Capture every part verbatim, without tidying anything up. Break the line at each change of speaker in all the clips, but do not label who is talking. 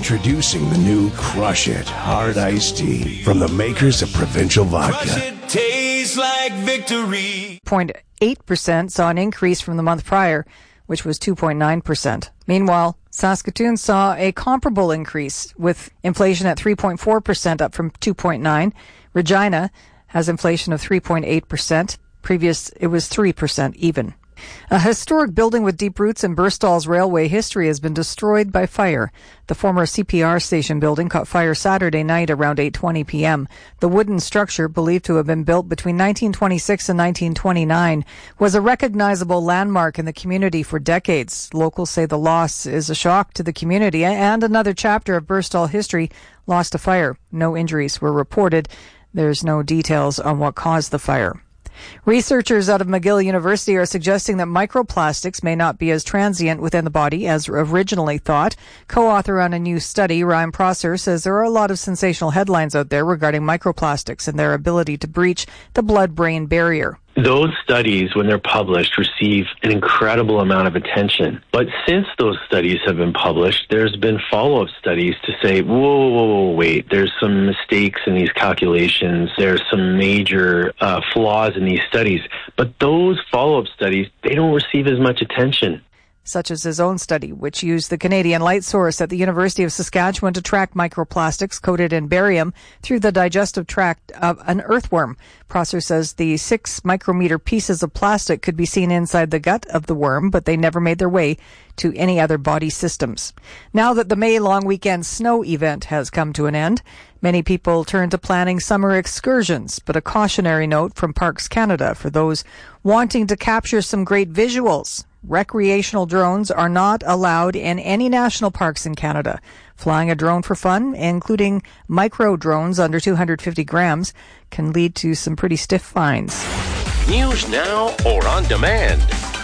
Introducing the new Crush It Hard Iced Tea from the makers of Provincial Vodka.
Crush it, tastes like victory.
zero point eight percent saw an increase from the month prior, which was two point nine percent. Meanwhile, Saskatoon saw a comparable increase, with inflation at three point four percent, up from two point nine. Regina has inflation of three point eight percent. Previous, it was three percent even. A historic building with deep roots in Burstall's railway history has been destroyed by fire. The former C P R station building caught fire Saturday night around eight twenty p.m. The wooden structure, believed to have been built between nineteen twenty-six and nineteen twenty-nine, was a recognizable landmark in the community for decades. Locals say the loss is a shock to the community and another chapter of Burstall history lost to fire. No injuries were reported. There's no details on what caused the fire. Researchers out of McGill University are suggesting that microplastics may not be as transient within the body as originally thought. Co-author on a new study, Ryan Prosser, says there are a lot of sensational headlines out there regarding microplastics and their ability to breach the blood-brain barrier.
Those studies, when they're published, receive an incredible amount of attention. But since those studies have been published, there's been follow-up studies to say, whoa, whoa, whoa, whoa wait, there's some mistakes in these calculations. There's some major uh, flaws in these studies. But those follow-up studies, they don't receive as much attention.
Such as his own study, which used the Canadian light source at the University of Saskatchewan to track microplastics coated in barium through the digestive tract of an earthworm. Prosser says the six micrometer pieces of plastic could be seen inside the gut of the worm, but they never made their way to any other body systems. Now that the May long weekend snow event has come to an end, many people turn to planning summer excursions, but a cautionary note from Parks Canada for those wanting to capture some great visuals. Recreational drones are not allowed in any national parks in Canada. Flying a drone for fun, including micro drones under two hundred fifty grams, can lead to some pretty stiff fines.
News now or on demand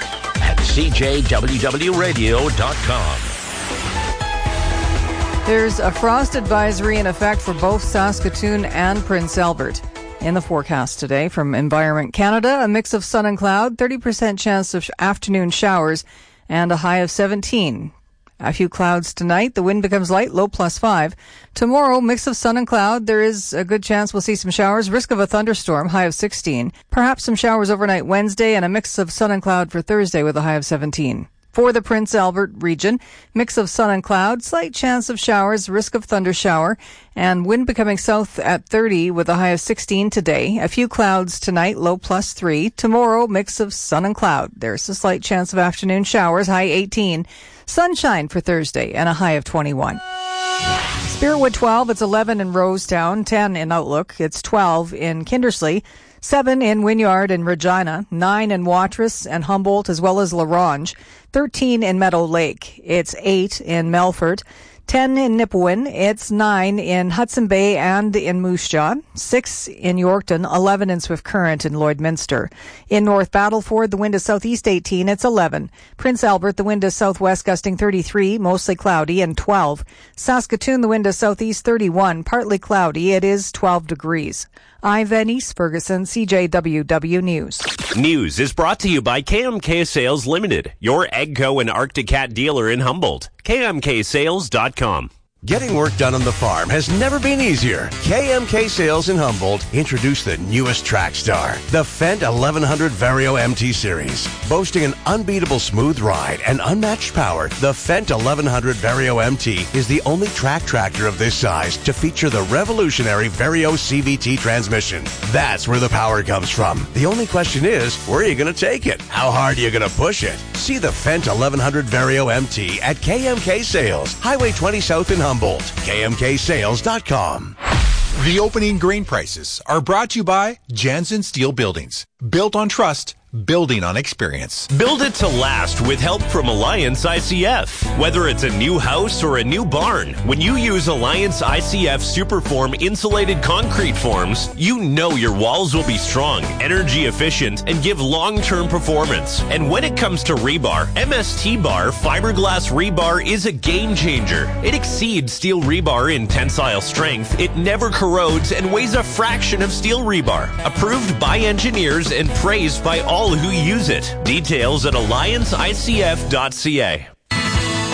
at c j w w radio dot com.
There's a frost advisory in effect for both Saskatoon and Prince Albert. In the forecast today from Environment Canada, a mix of sun and cloud, thirty percent chance of afternoon showers, and a high of seventeen. A few clouds tonight. The wind becomes light, low plus five. Tomorrow, mix of sun and cloud. There is a good chance we'll see some showers. Risk of a thunderstorm, high of sixteen. Perhaps some showers overnight Wednesday, and a mix of sun and cloud for Thursday with a high of seventeen. For the Prince Albert region, mix of sun and cloud, slight chance of showers, risk of thunder shower, and wind becoming south at thirty with a high of sixteen today. A few clouds tonight, low plus three. Tomorrow, mix of sun and cloud. There's a slight chance of afternoon showers, high eighteen. Sunshine for Thursday and a high of twenty-one. Spiritwood twelve, it's eleven in Rosetown, ten in Outlook, it's twelve in Kindersley, seven in Wynyard and Regina, nine in Watrous and Humboldt as well as La Ronge, thirteen in Meadow Lake, it's eight in Melfort, ten in Nipawin, it's nine in Hudson Bay and in Moose Jaw, six in Yorkton, eleven in Swift Current and Lloydminster. In North Battleford, the wind is southeast eighteen, it's eleven. Prince Albert, the wind is southwest gusting thirty-three, mostly cloudy, and twelve. Saskatoon, the wind is southeast thirty-one, partly cloudy, it is twelve degrees. I'm Venice Ferguson, C J W W News.
News is brought to you by K M K Sales Limited, your Egco and Arctic Cat dealer in Humboldt. K M K sales dot com.
Getting work done on the farm has never been easier. K M K Sales in Humboldt introduced the newest track star, the Fendt eleven hundred Vario M T Series. Boasting an unbeatable smooth ride and unmatched power, the Fendt eleven hundred Vario M T is the only track tractor of this size to feature the revolutionary Vario C V T transmission. That's where the power comes from. The only question is, where are you going to take it? How hard are you going to push it? See the Fendt eleven hundred Vario M T at K M K Sales, Highway twenty South in Humboldt. Humboldt, K M K sales dot com.
The opening grain prices are brought to you by Jansen Steel Buildings. Built on trust, building on experience.
Build it to last with help from Alliance I C F. Whether it's a new house or a new barn, when you use Alliance I C F Superform insulated concrete forms, you know your walls will be strong, energy efficient, and give long-term performance. And when it comes to rebar, M S T Bar fiberglass rebar is a game changer. It exceeds steel rebar in tensile strength, it never corrodes, and weighs a fraction of steel rebar. Approved by engineers and praised by all who use it. Details at alliance I C F dot C A.